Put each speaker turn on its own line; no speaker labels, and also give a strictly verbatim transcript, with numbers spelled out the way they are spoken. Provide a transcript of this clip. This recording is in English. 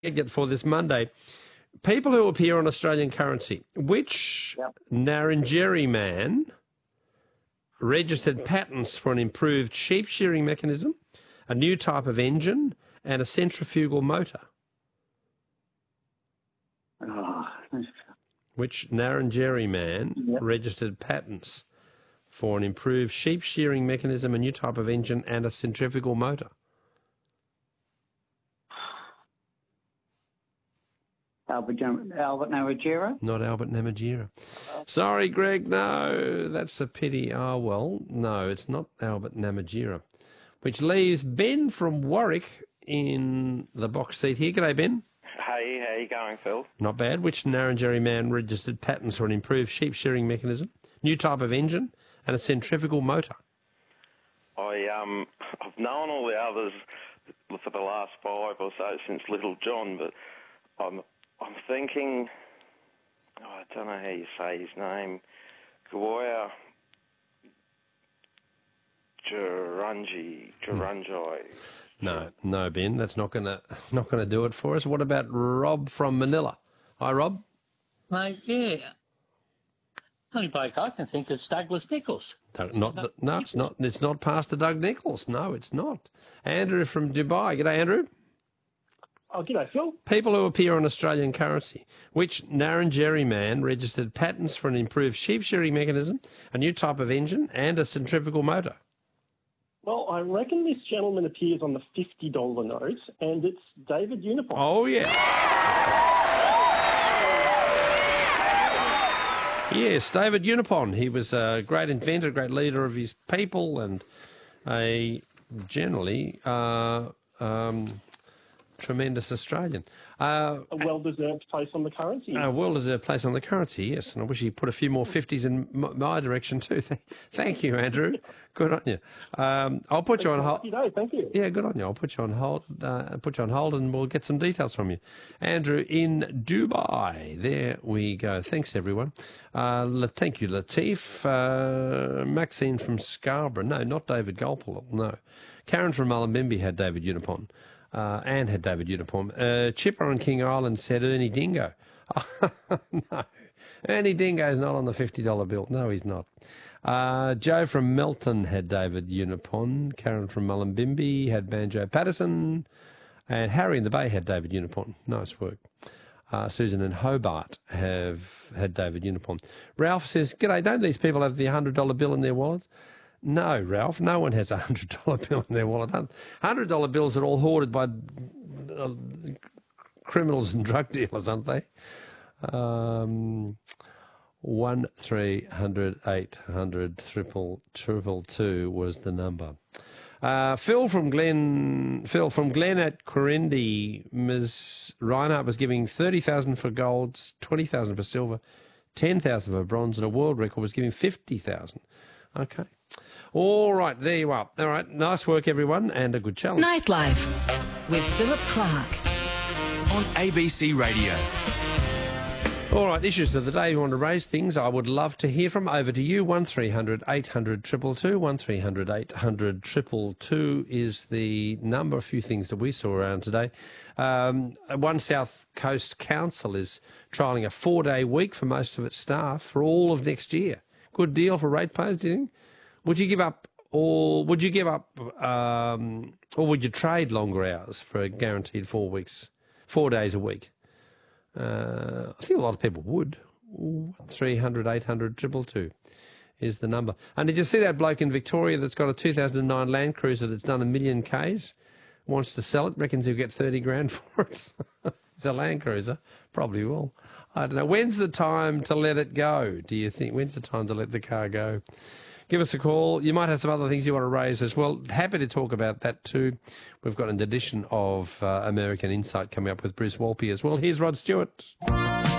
get for this Monday. People who appear on Australian currency. Which
Yep.
Narrandjeri man registered patents for an improved sheep shearing mechanism, a new type of engine, and a centrifugal motor?
Oh,
Which Narrandjeri man
Yep.
registered patents for an improved sheep shearing mechanism, a new type of engine, and a centrifugal motor?
Albert, Jam- Albert Narrandjeri?
Not Albert Namatjira. Sorry, Greg, no, that's a pity. Oh, well, no, it's not Albert Namatjira. Which leaves Ben from Warwick in the box seat here. G'day, Ben.
Hey, how you going, Phil?
Not bad. Which Narrandjeri man registered patents for an improved sheep shearing mechanism, new type of engine, and a centrifugal motor?
I um, I've known all the others for the last five or so since Little John, but I'm I'm thinking, oh, I don't know how you say his name, Goya Gerungi, Gerungi.
No, no, Ben, that's not gonna not gonna do it for us. What about Rob from Manila? Hi, Rob.
Mate, yeah. Only bloke I can think of is Douglas Nichols.
Doug- Not the, no, it's not. It's not Pastor Doug Nichols. No, it's not. Andrew from Dubai. G'day, Andrew.
Oh, g'day, Phil.
People who appear on Australian currency. Which Narrandjeri man registered patents for an improved sheep shearing mechanism, a new type of engine, and a centrifugal motor?
Well, I reckon this gentleman appears on the fifty dollar note, and it's David Unipon.
Oh, yeah. Yes, David Unipon. He was a great inventor, great leader of his people, and a generally uh, um, tremendous Australian. Uh,
A well-deserved place on the currency.
a well-deserved place on the currency, yes. And I wish he put a few more fifties in m- my direction too. Thank, thank you, Andrew. Good on you. Um, I'll put you on hold.
Lucky day, thank you.
Yeah, good on you. I'll put you on hold. Uh, put you on hold, and we'll get some details from you, Andrew in Dubai. There we go. Thanks, everyone. Uh, La- thank you, Latif. Uh, Maxine from Scarborough. No, not David Gulpilil. No, Karen from Mullumbimby had David Unipon. Uh, Anne had David Unipon. Uh, Chipper on King Island said Ernie Dingo. No, Ernie Dingo's not on the fifty dollar bill. No, he's not. Uh, Joe from Melton had David Unipon. Karen from Mullumbimby had Banjo Patterson. And Harry in the Bay had David Unipon. Nice work. Uh, Susan and Hobart have had David Unipon. Ralph says, "G'day, don't these people have the one hundred dollar bill in their wallet?" No, Ralph, no one has a one hundred dollar bill in their wallet. one hundred dollar bills are all hoarded by uh, criminals and drug dealers, aren't they? Um, one three hundred eight hundred triple triple two was the number. Uh, Phil from Glen, Phil from Glen at Corindi, Miz Reinhardt was giving thirty thousand for gold, twenty thousand for silver, ten thousand for bronze, and a world record was giving fifty thousand. Okay. All right, there you are. All right, nice work, everyone, and a good challenge.
Nightlife with Philip Clark.
On A B C Radio.
All right, issues of the day. If you want to raise things, I would love to hear from. Over to you. one three hundred eight hundred two two two. one three hundred eight hundred two two two is the number. A few things that we saw around today. Um, One South Coast Council is trialling a four-day week for most of its staff for all of next year. Good deal for ratepayers, do you think? Would you give up, or would you give up, um, or would you trade longer hours for a guaranteed four weeks, four days a week? Uh, I think a lot of people would. three hundred eight hundred two two two is the number. And did you see that bloke in Victoria that's got a two thousand nine Land Cruiser that's done a million Ks, wants to sell it, reckons he'll get thirty grand for it? It's a Land Cruiser. Probably will. I don't know. When's the time to let it go, do you think? When's the time to let the car go? Give us a call. You might have some other things you want to raise as well. Happy to talk about that too. We've got an edition of uh, American Insight coming up with Bruce Walpy as well. Here's Rod Stewart.